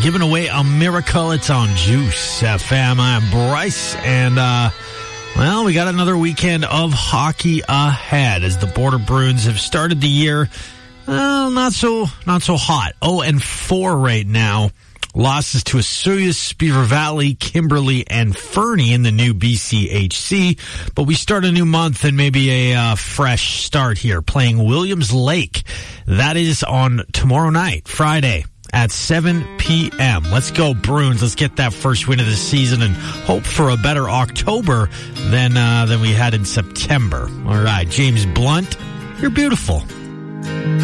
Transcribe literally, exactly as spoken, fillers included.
giving away a miracle. It's on Juice F M. I'm Bryce, and, uh, well, we got another weekend of hockey ahead as the Border Bruins have started the year, well, not so, not so hot. oh and four right now. Losses to Osoyoos, Beaver Valley, Kimberly, and Fernie in the new B C H C. But we start a new month and maybe a uh, fresh start here, playing Williams Lake. That is on tomorrow night, Friday, at seven p.m. Let's go, Bruins. Let's get that first win of the season and hope for a better October than, uh, than we had in September. All right, James Blunt, you're beautiful.